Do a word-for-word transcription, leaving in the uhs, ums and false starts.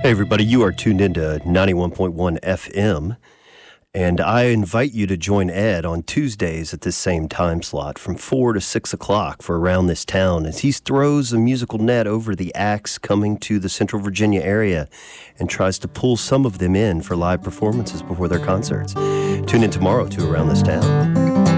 Hey, everybody, you are tuned into ninety-one point one F M, and I invite you to join Ed on Tuesdays at this same time slot from four to six o'clock for Around This Town as he throws a musical net over the acts coming to the Central Virginia area and tries to pull some of them in for live performances before their concerts. Tune in tomorrow to Around This Town.